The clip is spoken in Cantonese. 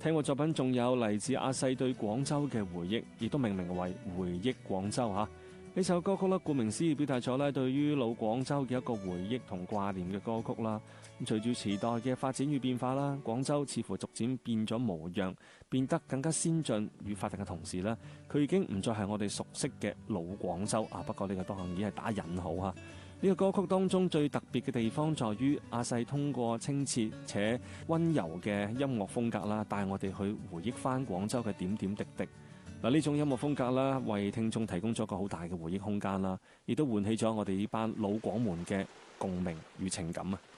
聽過作品仲有嚟自阿細對廣州嘅回憶，亦都命名為回憶廣州吓。呢首歌曲咧，顧名思義表達咗咧對於老廣州嘅一個回憶同掛念嘅歌曲啦。咁隨住時代嘅發展與變化啦，廣州似乎逐漸變咗模樣，變得更加先進與發達嘅同時咧，佢已經唔再係我哋熟悉嘅老廣州啊。不過呢個當然已經係打引號吓。呢個歌曲當中最特別嘅地方在於阿細通過清澈且溫柔嘅音樂風格啦，帶我哋去回憶翻廣州嘅點點滴滴。嗱，呢種音樂風格啦，為聽眾提供咗個好大嘅回憶空間啦，亦都喚起咗我哋呢班老廣門嘅共鳴與情感啊！